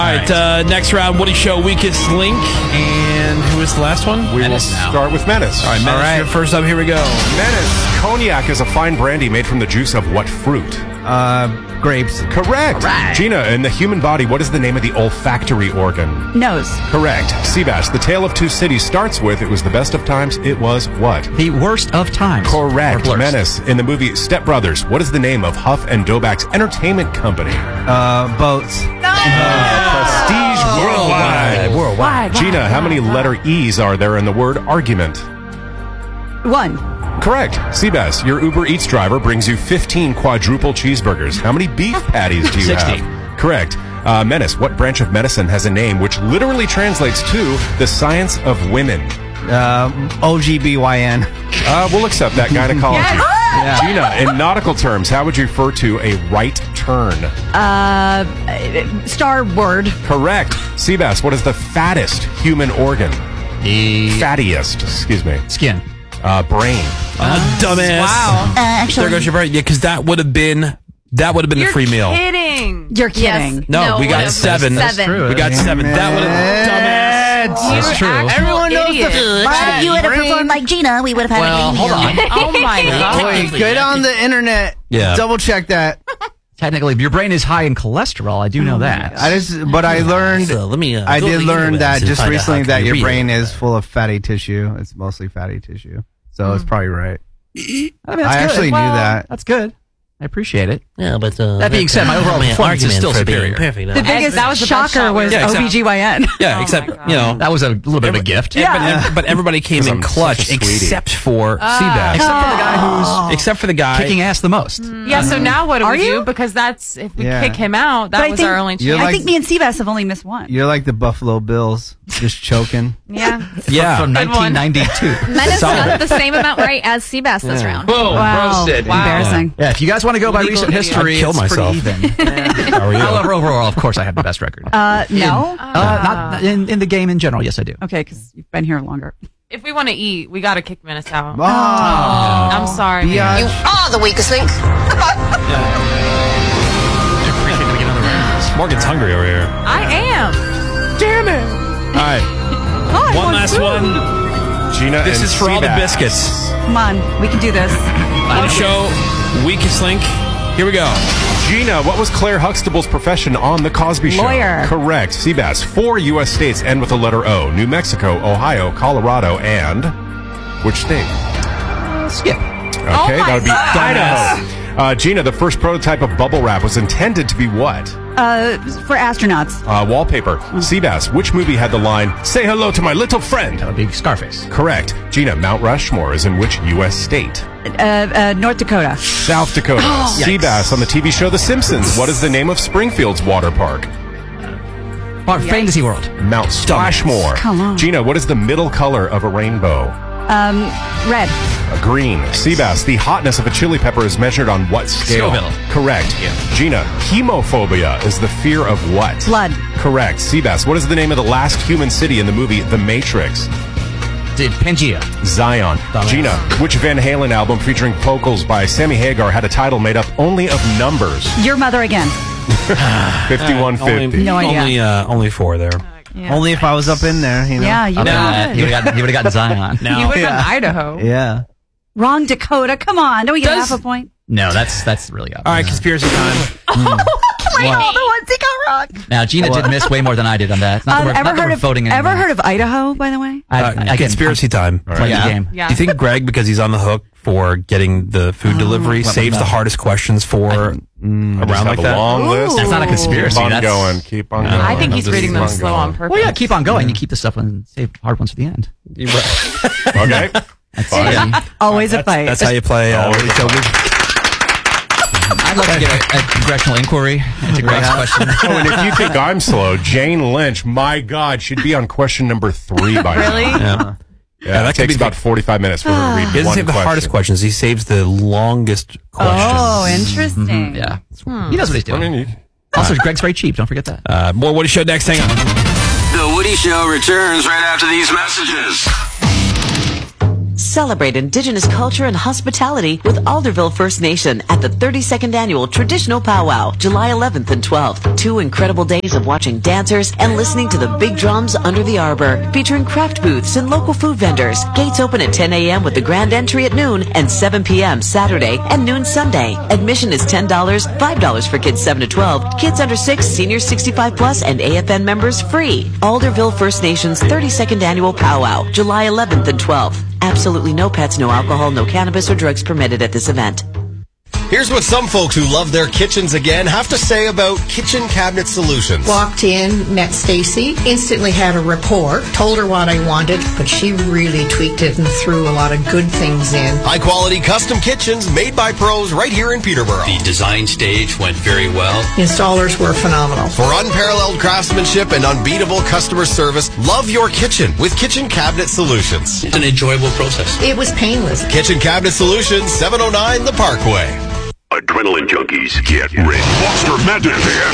All right, next round, Woody Show Weakest Link. And who is the last one? We will start with Menace. All right, Menace, you're first up. Here we go. Menace. Cognac is a fine brandy made from the juice of what fruit? Grapes. Correct. Gina, in the human body, what is the name of the olfactory organ? Nose. Correct. Seabass, The Tale of Two Cities starts with, it was the best of times, it was what? The worst of times. Correct. Menace, in the movie Step Brothers, what is the name of Huff and Doback's entertainment company? Boats. Prestige Worldwide. Gina, how many letter E's are there in the word argument? 1. Correct. Seabass, your Uber Eats driver brings you 15 quadruple cheeseburgers. How many beef patties do you 60. have? Correct. Menace, what branch of medicine has a name which literally translates to the science of women? OGBYN. We'll accept that, gynecology. Yes. Gina, in nautical terms, how would you refer to a right turn? Starboard. Correct. Seabass, what is the fattest human organ? Fattiest, excuse me. Skin. Brain. Dumbass. Wow. Actually, There goes your brain. Yeah, because that would have been the free meal. Kidding. You're kidding. No, we got 7. That's true. We got 7. That would have dumbass. That's true. Everyone knows But if you would have performed like Gina, we would have had a game. hold on. Oh my god. Wait, get on the internet. Yeah. Double check that. Technically, your brain is high in cholesterol. I do know that. I learned. So let me. I did learn that just recently that your brain is. is full of fatty tissue. It's mostly fatty tissue, so it's probably right. I mean, I actually knew that. That's good. I appreciate it. Yeah, but that being said, my overall performance is still superior. The biggest That was the best shocker shot was Yeah, except- OBGYN. Yeah, Oh except my God. That was a little bit of a gift. But everybody came in I'm clutch such a sweetie. except for Seabass. Except for the guy Except for the guy who's kicking ass the most. Yeah, so now what do Are we you? do? Because that's if we Yeah. kick him out, But I that was think- our only You're chance. I think me and Seabass have only missed one. You're like the Buffalo Bills, just choking. Yeah. Yeah. From Good one. 1992. Menace Solid. got the same amount right as Seabass this round. Boom. Wow. Roasted. Embarrassing. Yeah, if you guys want to go by Legal recent idiot. history, I'd kill it's myself. pretty even. How are you? However, overall, of course, I have the best record. No. Not in the game in general. Yes, I do. Okay, because you've been here longer. If we want to eat, we got to kick Menace out. Oh. I'm sorry. Yeah. You are the weakest link. Morgan's hungry over here. I am. Damn it. All right. One last one. Gina, This and is for all the Seabass. biscuits. Come on, we can do this. On the show, Weakest Link. Here we go. Gina, what was Claire Huxtable's profession on The Cosby Show? Lawyer. Correct. Seabass, 4 U.S. states end with the letter O. New Mexico, Ohio, Colorado, and... which state? Skip. Okay, my that would be God. Idaho. Gina, the first prototype of bubble wrap was intended to be what? For astronauts. Wallpaper. Seabass, which movie had the line, "Say hello to my little friend"? That would be Scarface. Correct. Gina, Mount Rushmore is in which U.S. state? North Dakota. South Dakota. Seabass, on the TV show The Simpsons, what is the name of Springfield's water park? Fantasy World. Mount Splashmore. Come on. Gina, what is the middle color of a rainbow? Red. Green. Seabass, the hotness of a chili pepper is measured on what scale? Scoville. Correct. Gina, hemophobia is the fear of what? Blood. Correct. Seabass, what is the name of the last human city in the movie The Matrix? Did Pangea. Zion. Dumbass. Gina, which Van Halen album featuring vocals by Sammy Hagar had a title made up only of numbers? Your mother again. 5150. No idea. Only 4 there. Yeah. Only if I was up in there, you know. Yeah, you know. He would have gotten Zion. You would have done Idaho. Yeah. Wrong Dakota. Come on. Don't we get half a point? No, that's really up. All right, conspiracy time. All the ones he got wrong. Now, Gina did miss way more than I did on that. Not that we're, not that we're voting ever anymore. heard of Idaho, by the way? Again, Conspiracy time. I'm playing the game. Yeah. Do you think Greg, because he's on the hook for getting the food delivery, saves the hardest questions for a round Have like a that? long list. That's not a conspiracy. Keep on That's- going. Keep on going. I think he's Just reading keep them on slow going. on purpose. Well, yeah, keep on going. You keep the stuff and save hard ones for the end. Okay. Fine. Always a fight. That's how you play. I'd like to get a congressional inquiry into Greg's question. Oh, and if you think I'm slow, Jane Lynch, my God, should be on question number 3 by Really? now. Yeah, that could takes be about 45 minutes for her to read He doesn't one save the question. hardest questions. He saves the longest questions. Oh, interesting. Yeah. He knows what he's I doing. mean, Also, Greg's very cheap. Don't forget that. More Woody Show next. Hang on. The Woody Show returns right after these messages. Celebrate Indigenous culture and hospitality with Alderville First Nation at the 32nd Annual Traditional Powwow, July 11th and 12th. 2 incredible days of watching dancers and listening to the big drums under the arbor, featuring craft booths and local food vendors. Gates open at 10 a.m. with the grand entry at noon and 7 p.m. Saturday and noon Sunday. Admission is $10, $5 for kids 7 to 12, kids under 6, seniors 65 plus, and AFN members free. Alderville First Nation's 32nd Annual Powwow, July 11th and 12th. Absolutely no pets, no alcohol, no cannabis or drugs permitted at this event. Here's what some folks who love their kitchens again have to say about Kitchen Cabinet Solutions. Walked in, met Stacy, instantly had a rapport, told her what I wanted, but she really tweaked it and threw a lot of good things in. High-quality custom kitchens made by pros right here in Peterborough. The design stage went very well. Installers were phenomenal. For unparalleled craftsmanship and unbeatable customer service, love your kitchen with Kitchen Cabinet Solutions. It's an enjoyable process. It was painless. Kitchen Cabinet Solutions, 709 The Parkway. Adrenaline junkies, get ready. Monster Madness